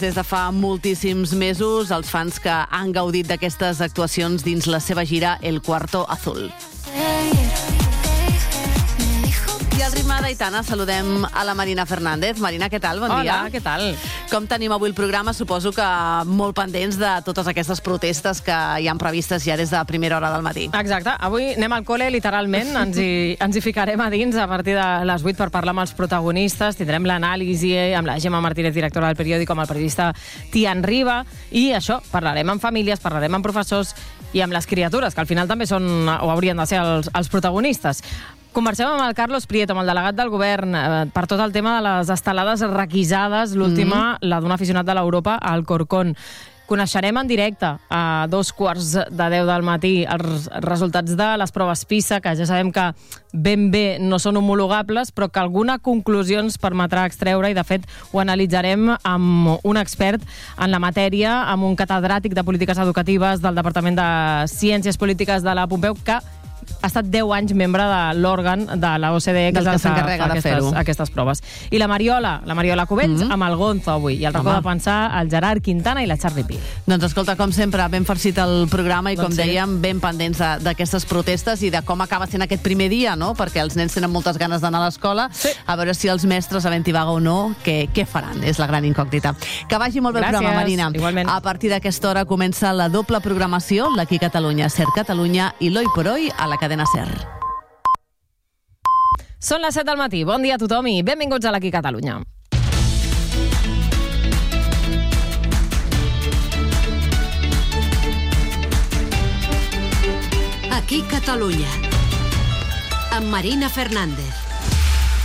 Des de fa moltíssims mesos, els fans que han gaudit d'aquestes actuacions dins la seva gira El Cuarto Azul. I al ritme d'Aitana saludem a la Marina Fernández. Marina, què tal? Bon dia. Hola, què tal? Com tenim avui el programa? Suposo que molt pendents de totes aquestes protestes que hi han previstes ja des de primera hora del matí. Exacte. Avui anem al col·le, literalment. Ens hi ficarem a dins a partir de les 8 per parlar amb els protagonistes. Tindrem l'anàlisi amb la Gemma Martínez, directora del periòdico, amb el periodista Tian Riba. I això, parlarem amb famílies, parlarem amb professors i amb les criatures, que al final també són o haurien de ser els protagonistes. Conversem amb el Carlos Prieto, amb el delegat del govern, per tot el tema de les estelades requisades, l'última, la d'un aficionat de l'Europa, al Corcón. Coneixerem en directe a 9:15 del matí els resultats de les proves PISA, que ja sabem que ben bé no són homologables, però que alguna conclusió ens permetrà extreure, i de fet ho analitzarem amb un expert en la matèria, amb un catedràtic de polítiques educatives del Departament de Ciències Polítiques de la Pompeu, que ha estat 10 anys membre de l'òrgan de la OCDE que s'encarrega de fer-ho. Aquestes proves. I la Mariola Cubells amb el Gonzo avui. I el racó de pensar el Gerard Quintana i la Charlie Pi. Doncs escolta, com sempre, ben farcit el programa i com dèiem, ben pendents d'aquestes protestes i de com acaba sent aquest primer dia, no? Perquè els nens tenen moltes ganes d'anar a l'escola. Sí. A veure si els mestres, havent-hi vaga o no, què faran? És la gran incògnita. Que vagi molt bé el programa, Marina. Igualment. A partir d'aquesta hora comença la doble programació, l'Aquí Catalunya, Ser Catalunya i l'Hoy por Hoy a la cadena SER. Són les 7 del matí. Bon dia a tothom i benvinguts a l'Aquí Catalunya. Aquí Catalunya, amb Marina Fernández.